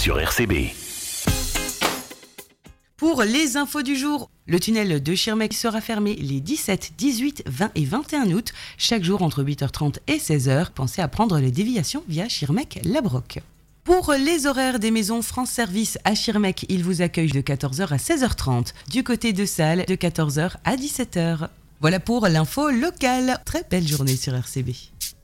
sur RCB. Pour les infos du jour, le tunnel de Schirmeck sera fermé les 17, 18, 20 et 21 août, chaque jour entre 8h30 et 16h. Pensez à prendre les déviations via Schirmeck-Labroc. Pour les horaires des maisons France Service à Schirmeck, ils vous accueillent de 14h à 16h30. Du côté de Salles, de 14h à 17h. Voilà pour l'info locale. Très belle journée sur RCB.